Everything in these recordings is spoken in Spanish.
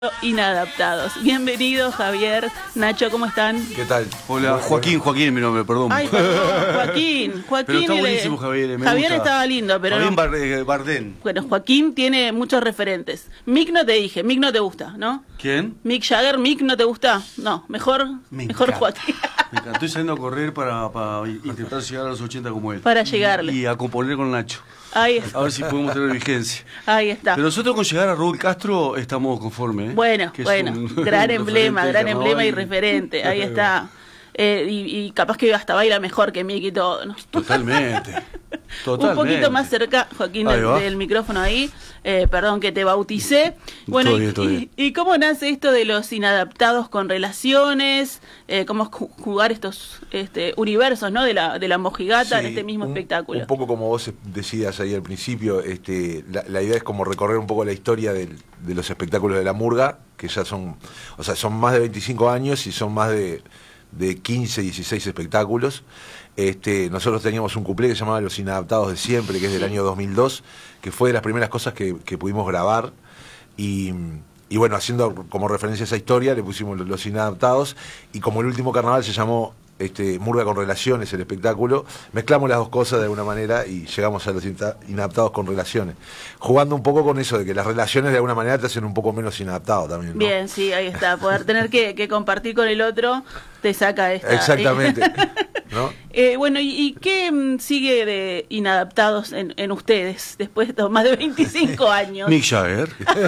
Inadaptados. Bienvenidos, Javier, Nacho, ¿cómo están? ¿Qué tal? Hola, Joaquín es mi nombre, perdón. Ay, perdón, Joaquín. Pero está buenísimo, Javier. Javier estaba lindo, pero Javier no. Bardem. Bueno, Joaquín tiene muchos referentes. Mick no te dije, Mick no te gusta, ¿no? ¿Quién? Mick Jagger, Mick no te gusta. No, mejor Joaquín. Me encanta. Estoy saliendo a correr para intentar llegar a los 80 como él. Para llegarle. Y a componer con Nacho. Ahí está. A ver si podemos tener vigencia. Ahí está. Pero nosotros con llegar a Raúl Castro estamos conformes. Bueno, gran emblema y referente. Ahí está. Y capaz que hasta baila mejor que Mick y todo, ¿no? Totalmente. Un poquito más cerca, Joaquín, del micrófono ahí. Perdón que te bauticé. Bueno, todo bien. ¿Y cómo nace esto de los inadaptados con relaciones? ¿Cómo jugar estos universos, ¿no? de la mojigata en este mismo espectáculo? Un poco como vos decías ahí al principio, la idea es como recorrer un poco la historia de los espectáculos de la murga, que ya son más de 25 años y son más de 15, 16 espectáculos. Nosotros teníamos un cuplé que se llamaba Los Inadaptados de Siempre, que es del año 2002, que fue de las primeras cosas que pudimos grabar, y bueno, haciendo como referencia a esa historia le pusimos Los Inadaptados, y como el último carnaval se llamó Murga con Relaciones, el espectáculo, mezclamos las dos cosas de alguna manera y llegamos a Los Inadaptados con Relaciones, jugando un poco con eso de que las relaciones de alguna manera te hacen un poco menos inadaptado también, ¿no? Bien, sí, ahí está, poder tener que compartir con el otro te saca esta. Exactamente. ¿No? Bueno, ¿y qué sigue de inadaptados en ustedes después de más de 25 años? Mick Jagger.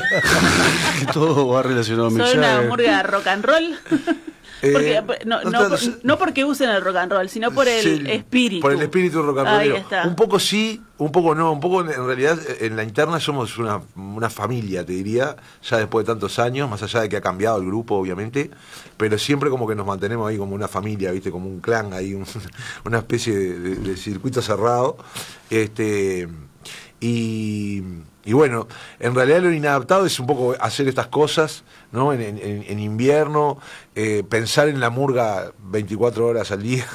Todo va relacionado a Mick Jagger. ¿Son una murga rock and roll? Porque, no porque usen el rock and roll, sino por el espíritu. Por el espíritu rock and roll. Ahí está. Un poco sí, un poco no. Un poco en realidad en la interna somos una familia, te diría, ya después de tantos años, más allá de que ha cambiado el grupo, obviamente, pero siempre como que nos mantenemos ahí como una familia, ¿viste? Como un clan ahí, una especie de circuito cerrado. Y bueno, en realidad lo inadaptado es un poco hacer estas cosas, ¿no? En invierno, pensar en la murga 24 horas al día,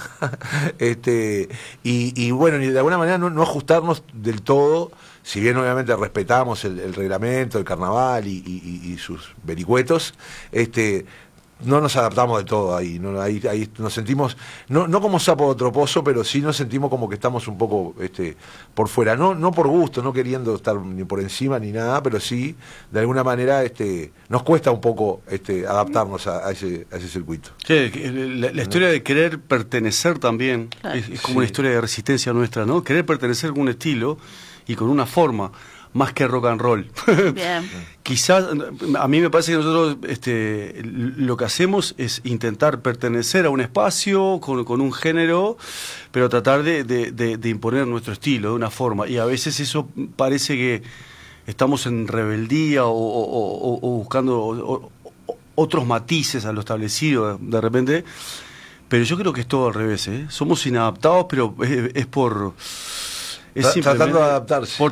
y bueno, y de alguna manera no ajustarnos del todo, si bien obviamente respetamos el reglamento, el carnaval y sus vericuetos, no nos adaptamos de todo ahí, ¿no? Ahí nos sentimos, no como sapo de otro pozo, pero sí nos sentimos como que estamos un poco por fuera, no por gusto, no queriendo estar ni por encima ni nada, pero sí, de alguna manera nos cuesta un poco adaptarnos a ese circuito. Sí, la historia de querer pertenecer también es como una historia de resistencia nuestra, ¿no? Querer pertenecer con un estilo y con una forma, más que rock and roll. Bien. Quizás, a mí me parece que nosotros lo que hacemos es intentar pertenecer a un espacio con un género, pero tratar de imponer nuestro estilo de una forma. Y a veces eso parece que estamos en rebeldía o buscando otros matices a lo establecido de repente. Pero yo creo que es todo al revés, ¿eh? Somos inadaptados, pero es por... Tratando de adaptarse. Por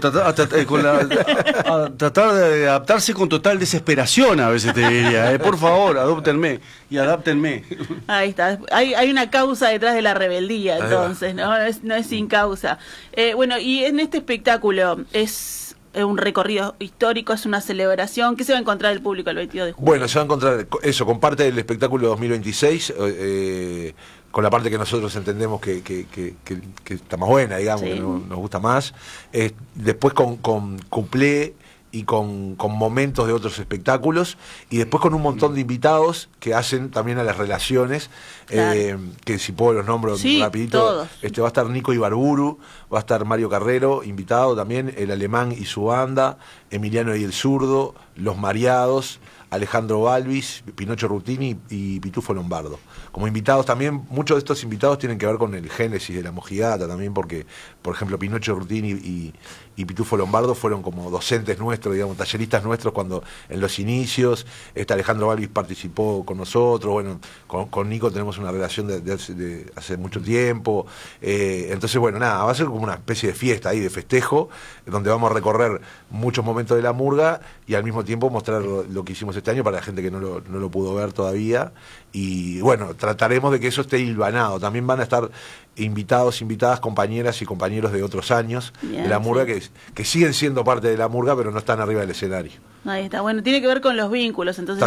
tratar de adaptarse con total desesperación, a veces te diría. Por favor, adóptenme y adáptenme. Ahí está. Hay una causa detrás de la rebeldía, entonces, ¿no? No es sin causa. Bueno, y en este espectáculo es un recorrido histórico, es una celebración. ¿Qué se va a encontrar el público el 22 de julio? Bueno, se va a encontrar eso, con parte del espectáculo 2026, con la parte que nosotros entendemos que está más buena, digamos, sí, que nos gusta más. Después con cuplé y con momentos de otros espectáculos, y después con un montón de invitados que hacen también a las relaciones, claro, que si puedo los nombro rapidito. Todos. Va a estar Nico Ibarburu, va a estar Mario Carrero, invitado también, el Alemán y su banda, Emiliano y el Zurdo, Los Mareados, Alejandro Balvis, Pinocho Rutini y Pitufo Lombardo. Como invitados también, muchos de estos invitados tienen que ver con el génesis de la mojigata también, porque, por ejemplo, Pinocho Rutini y Pitufo Lombardo fueron como docentes nuestros, digamos, talleristas nuestros cuando en los inicios. Alejandro Balvis participó con nosotros, bueno, con Nico tenemos una relación de hace mucho tiempo. Entonces, bueno, nada, va a ser como una especie de fiesta ahí, de festejo, donde vamos a recorrer muchos momentos momento de la murga y al mismo tiempo mostrar lo que hicimos este año para la gente que no lo pudo ver todavía. Y bueno, trataremos de que eso esté hilvanado. También van a estar invitadas, compañeras y compañeros de otros años de la murga que siguen siendo parte de la murga, pero no están arriba del escenario. Ahí está. Bueno, tiene que ver con los vínculos, entonces